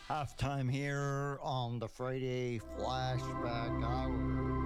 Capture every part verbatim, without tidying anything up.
Halftime here on the Friday Flashback Hour.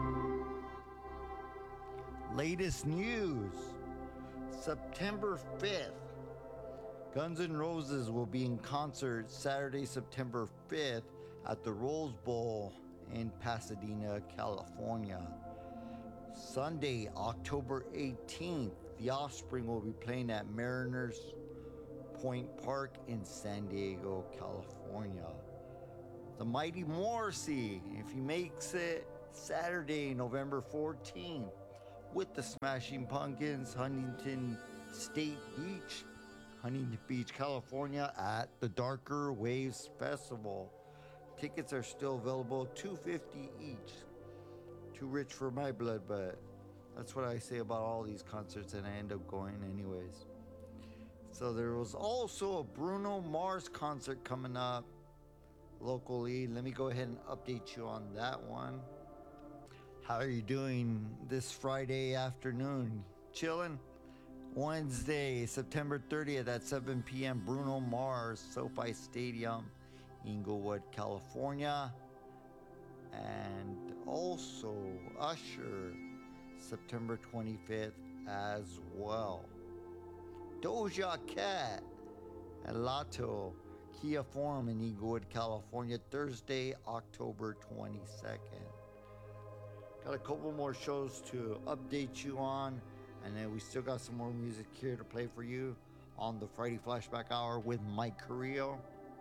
Latest news. September fifth. Guns N' Roses will be in concert Saturday, September fifth at the Rose Bowl in Pasadena, California. Sunday, October eighteenth, The Offspring will be playing at Mariners Point Park in San Diego, California. The Mighty Morrissey, if he makes it, Saturday, November fourteenth, with the Smashing Pumpkins, Huntington State Beach, Huntington Beach, California, at the Darker Waves Festival. Tickets are still available, two hundred fifty dollars each. Too rich for my blood, but that's what I say about all these concerts, and I end up going anyways. So there was also a Bruno Mars concert coming up locally. Let me go ahead and update you on that one. How are you doing this Friday afternoon? Chilling? Wednesday, September thirtieth at seven p.m. Bruno Mars, SoFi Stadium, Inglewood, California. And also Usher, September twenty-fifth as well. Doja Cat at Lato Kia Forum in Inglewood, California, Thursday, October twenty-second. Got a couple more shows to update you on, and then we still got some more music here to play for you on the Friday Flashback Hour with Mike Carrillo.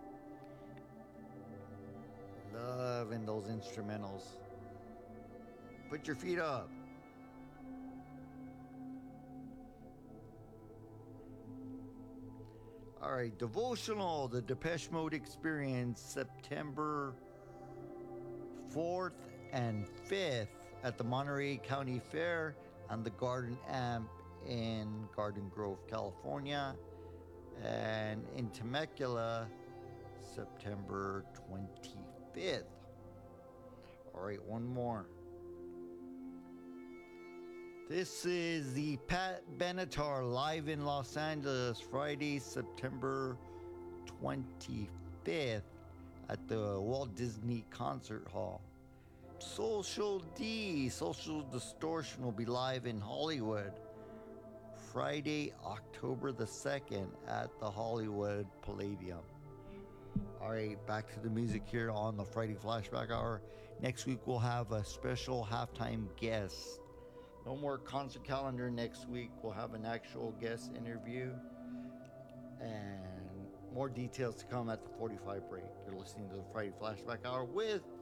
Loving those instrumentals. Put your feet up. All right, Devotional, the Depeche Mode Experience, September fourth and fifth at the Monterey County Fair and the Garden Amp in Garden Grove, California. And in Temecula, September twenty-fifth. All right, one more. This is the Pat Benatar live in Los Angeles, Friday, September twenty-fifth at the Walt Disney Concert Hall. Social D, Social Distortion will be live in Hollywood, Friday, October the second at the Hollywood Palladium. All right, back to the music here on the Friday Flashback Hour. Next week we'll have a special halftime guest. No more concert calendar next week. We'll have an actual guest interview and more details to come at the forty-five break. You're listening to the Friday Flashback Hour with